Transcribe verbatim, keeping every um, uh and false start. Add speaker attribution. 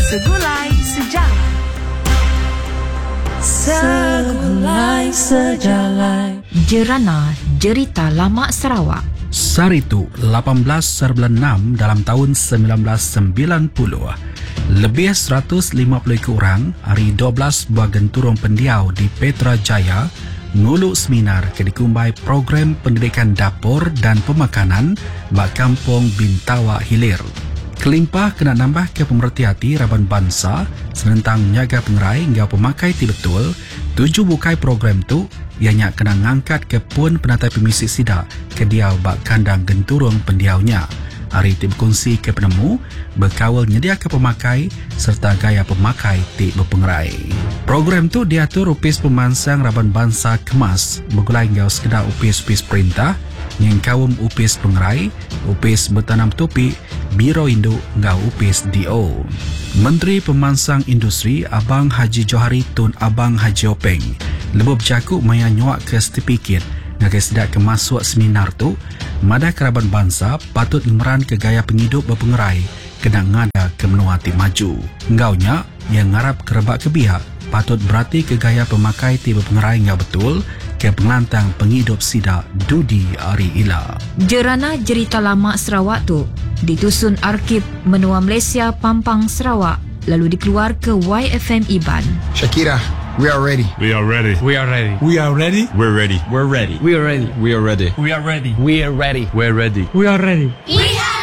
Speaker 1: Segulai Sejarah. Segulai Sejarah.
Speaker 2: Jerana Jerita Lama Sarawak.
Speaker 3: Saritu lapan belas serbulan enam dalam tahun sembilan belas sembilan puluh. Lebih seratus lima puluh ekor orang hari dua belas buah genturong pendiau di Petra Jaya nguluk seminar ke dikumbai program pendidikan dapur dan pemakanan bak kampung Bintawa Hilir. Kelimpah kena nambah ke pemerhati Raban Bangsa senentang menjaga pengerai hingga pemakai ti betul. Tujuh bukai program tu ianya kena ngangkat ke pun penatai pemisi sidak ke diau bak kandang genturong pendiaunya. Hari ti berkongsi ke penemu berkawal nyedia ke pemakai serta gaya pemakai ti berpengerai. Program tu diatur upis pemansang Raban Bangsa Kemas bergulai hingga sekedar upis-upis perintah yang kawum upis pengerai, upis bertanam topi, Biro Induk ngau upis D O. Menteri Pemansang Industri Abang Haji Johari Tun Abang Haji Openg lebih bercakap maya nyuak ke sertifikat ngagai sedak ke masuk seminar tu, madah kerabat bangsa patut lemeran ke gaya penghidup berpengerai kena ngada ke menua ti maju. Ngaunya yang ngarap kerabat kebiak patut berarti ke gaya pemakai ti berpengerai ngau betul ke pengelantang penghidup sida Dudi Ari Ila.
Speaker 2: Jerana Jerita Lama Sarawak tu ditusun Arkib Menua Malaysia Pampang Sarawak lalu dikeluar ke Y F M Iban.
Speaker 4: Shakira, we are ready.
Speaker 5: We are ready.
Speaker 6: We are ready.
Speaker 5: We are ready.
Speaker 6: We're ready.
Speaker 5: We're ready.
Speaker 6: We are ready.
Speaker 5: We are ready.
Speaker 6: We are ready.
Speaker 5: We are ready.
Speaker 6: We're ready.
Speaker 5: We're ready.
Speaker 6: We are ready.